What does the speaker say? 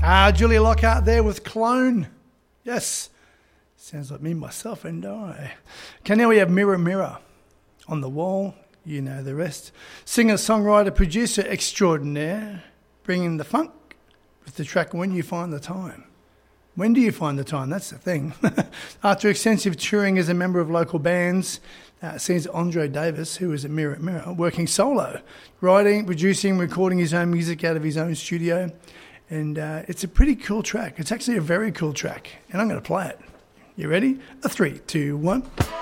Julia Lockhart there with Clone. Yes. Sounds like me, myself, and I. Okay, now we have Mirror, Mirror on the Wall. You know the rest. Singer, songwriter, producer extraordinaire, bringing the funk with the track When You Find the Time. When do you find the time? That's the thing. After extensive touring as a member of local bands, sees Andre Davis, who is a Mirror, Mirror, working solo, writing, producing, recording his own music out of his own studio. And it's a pretty cool track. It's actually a very cool track. And I'm going to play it. You ready? 3, 2, 1.